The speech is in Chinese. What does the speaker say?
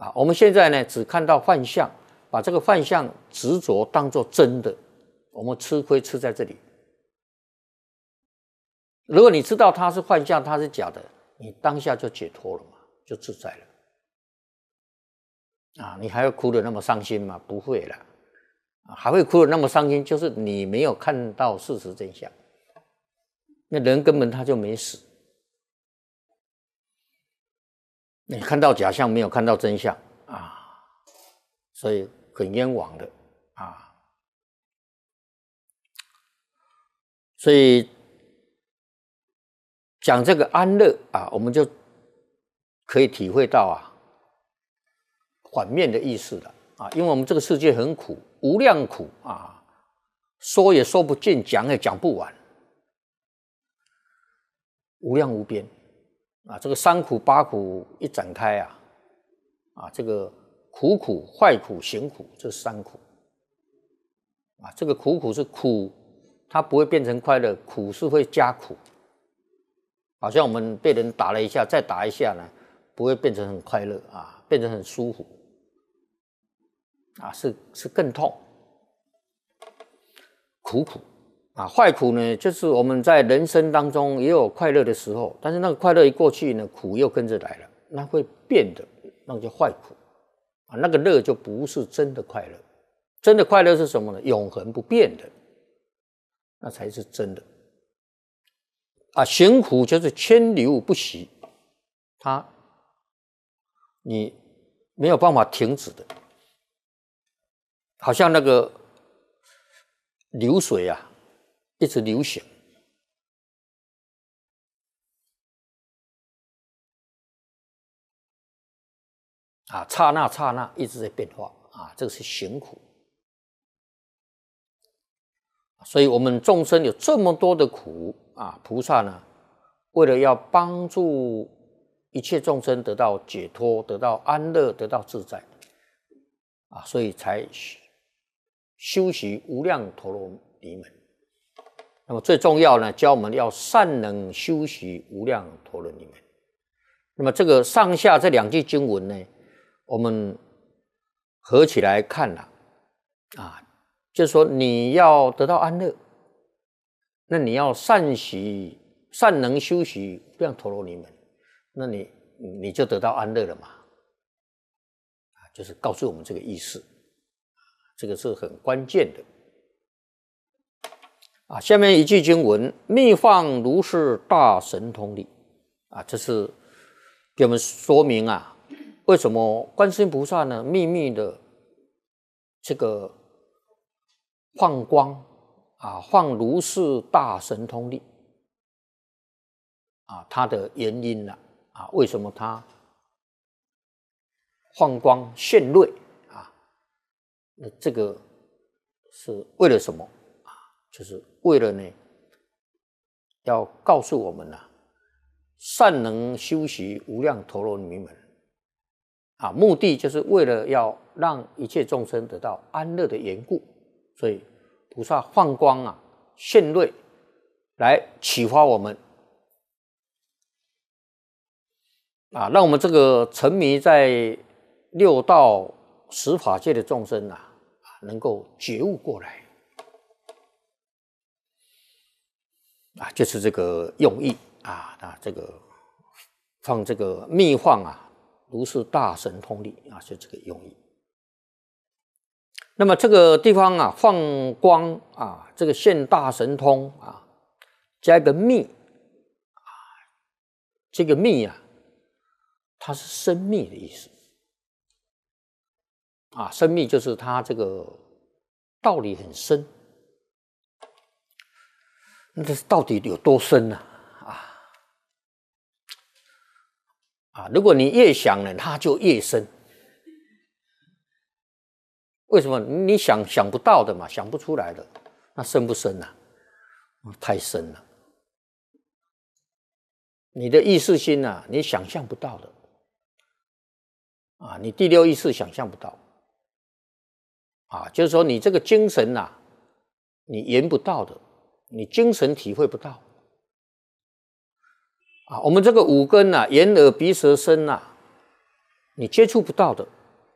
啊，我们现在呢只看到幻象，把这个幻象执着当作真的，我们吃亏吃在这里。如果你知道它是幻象，它是假的，你当下就解脱了嘛，就自在了。啊，你还会哭得那么伤心吗？不会啦。还会哭得那么伤心，就是你没有看到事实真相。那人根本他就没死。你看到假象，没有看到真相啊，所以很冤枉的啊。所以讲这个安乐啊，我们就可以体会到啊反面的意思了啊，因为我们这个世界很苦，无量苦啊，说也说不尽，讲也讲不完，无量无边啊。这个三苦八苦一展开啊，这个苦苦、坏苦、行苦，这三苦啊。这个苦是苦，它不会变成快乐，苦是会加苦。好像我们被人打了一下，再打一下呢，不会变成很快乐啊，变成很舒服啊，是更痛。苦啊，坏苦呢，就是我们在人生当中也有快乐的时候，但是那个快乐一过去呢，苦又跟着来了，那会变的，那叫坏苦啊。那个乐就不是真的快乐，真的快乐是什么呢？永恒不变的，那才是真的。啊，行苦就是千流不息，你没有办法停止的，好像那个流水啊，一直流行啊，刹那一直在变化啊，这个是行苦。所以我们众生有这么多的苦啊，菩萨呢，为了要帮助一切众生得到解脱，得到安乐，得到自在啊，所以才修习无量陀罗尼门。那么最重要呢，教我们要善能修习无量陀罗尼门。那么这个上下这两句经文呢，我们合起来看了啊，就是说你要得到安乐，那你要善能修习无量陀罗尼门，那你就得到安乐了嘛，就是告诉我们这个意思，这个是很关键的啊。下面一句经文：密放如是大神通力啊，这是给我们说明啊，为什么观世音菩萨呢秘密的这个放光啊，放如是大神通力啊，它的原因啊，为什么它放光现瑞啊？那这个是为了什么啊？就是为了呢，要告诉我们善能修习无量陀罗尼门啊，目的就是为了要让一切众生得到安乐的缘故，所以菩萨放光现瑞来启发我们让我们这个沉迷在六道十法界的众生能够觉悟过来就是这个用意这个放这个密放如是大神通力就这个用意。那么这个地方放光这个现大神通加一个密这个密它是深密的意思深密就是它这个道理很深。那这到底有多深呢？如果你越想呢，它就越深。为什么？你想不到的嘛，想不出来的，那深不深太深了。你的意识心你想象不到的你第六意识想象不到就是说你这个精神你言不到的，你精神体会不到我们这个五根眼耳鼻舌身你接触不到的，